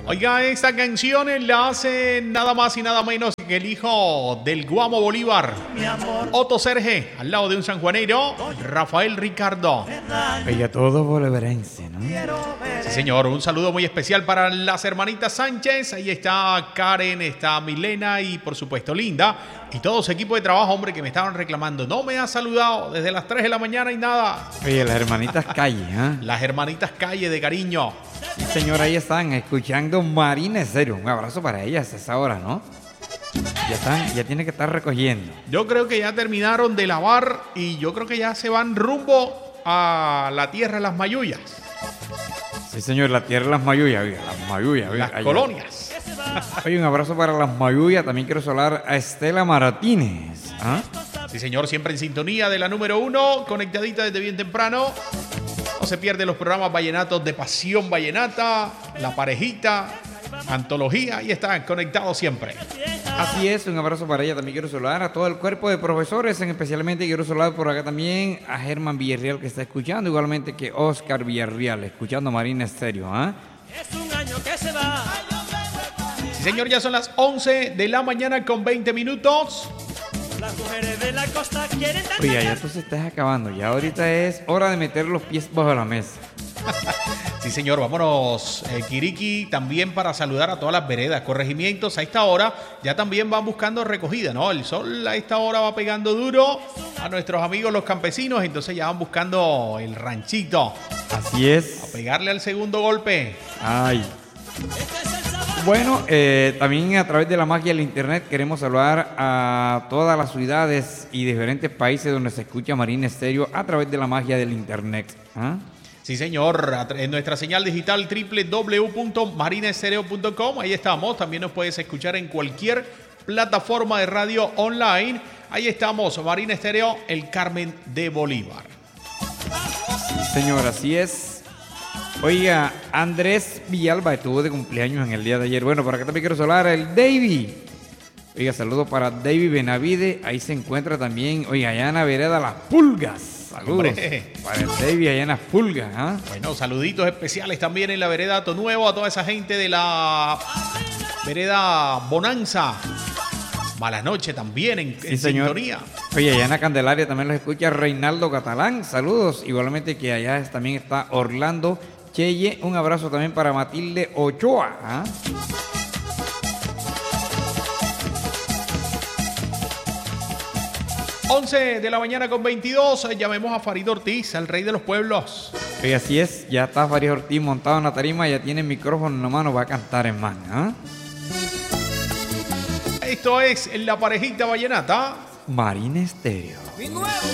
Oiga, esta canción la hace nada más y nada menos que el hijo del Guamo Bolívar, Otto Serge, al lado de un sanjuanero, Rafael Ricardo. Oiga, todo bolivarense, ¿no? Sí, señor, un saludo muy especial para las hermanitas Sánchez. Ahí está Karen, está Milena y por supuesto Linda. Y todo su equipo de trabajo, hombre, que me estaban reclamando. No me ha saludado desde las 3 de la mañana y nada. Oye, las hermanitas Calle, ¿eh? Las hermanitas Calle de cariño. Sí, señor, ahí están escuchando Marina Estéreo. Un abrazo para ellas a esa hora, ¿no? Ya tiene que estar recogiendo. Yo creo que ya terminaron de lavar y yo creo que ya se van rumbo a la tierra de las Mayullas. Sí, señor, la tierra de las Mayullas, oiga, las Mayullas, oiga, Las allá. colonias. Oye, un abrazo para las Mayullas. También quiero saludar a Estela Martínez. ¿Ah? Sí, señor, siempre en sintonía de la número 1, conectadita desde bien temprano. No se pierde los programas vallenatos de Pasión Vallenata, La Parejita, Antología. Ahí están conectados siempre. Así es, un abrazo para ella. También quiero saludar a todo el cuerpo de profesores, especialmente quiero saludar por acá también a Germán Villarreal que está escuchando, igualmente que Oscar Villarreal, escuchando Marina Estéreo. ¿Ah? Es un año que se va. Sí, señor, ya son las 11 de la mañana con 20 minutos. Las mujeres de la costa quieren dar. Oiga, ya tú se estás acabando, ya ahorita es hora de meter los pies bajo la mesa. Sí, señor, vámonos, Kiriki, también para saludar a todas las veredas, corregimientos. A esta hora ya también van buscando recogida, ¿no? El sol a esta hora va pegando duro a nuestros amigos los campesinos, entonces ya van buscando el ranchito. Así es. A pegarle al segundo golpe. Ay. Bueno, también a través de la magia del internet queremos saludar a todas las ciudades y diferentes países donde se escucha Marina Estéreo a través de la magia del internet. ¿Ah? Sí, señor, en nuestra señal digital www.marinaestereo.com, ahí estamos. También nos puedes escuchar en cualquier plataforma de radio online. Ahí estamos, Marina Estéreo, el Carmen de Bolívar. Sí, señor, así es. Oiga, Andrés Villalba estuvo de cumpleaños en el día de ayer. Bueno, por acá también quiero saludar al Davy. Oiga, saludos para Davy Benavide. Ahí se encuentra también, oiga, allá en la vereda Las Pulgas. Saludos. Hombre. Para el Davy allá en Las Pulgas. ¿Ah? Bueno, saluditos especiales también en la vereda Ato Nuevo a toda esa gente de la vereda Bonanza. Mala noche también en sintonía. Oye, allá en la Candelaria también los escucha Reinaldo Catalán. Saludos. Igualmente que allá también está Orlando Cheye. Un abrazo también para Matilde Ochoa. ¿Ah? Once de la mañana con 22. Llamemos a Farid Ortiz, al rey de los pueblos. Oye, así es. Ya está Farid Ortiz montado en la tarima. Ya tiene el micrófono en la mano. Va a cantar, hermano. ¿Ah? Esto es La Parejita Vallenata. Marina Estéreo. Mi nuevo